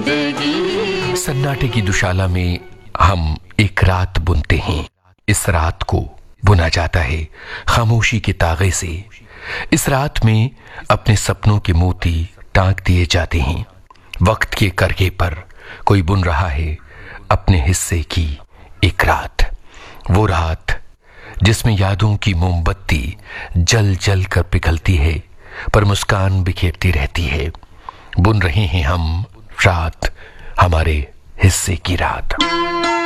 जिंदगी। सन्नाटे की दुशाला में हम एक रात बुनते हैं। इस रात को बुना जाता है खामोशी के तागे से। इस रात में अपने सपनों के मोती टांक दिए जाते हैं। वक्त के करके पर कोई बुन रहा है अपने हिस्से की एक रात। वो रात जिसमें यादों की मोमबत्ती जल जल कर पिघलती है, पर मुस्कान बिखेरती रहती है। बुन रहे हैं हम रात, हमारे हिस्से की रात।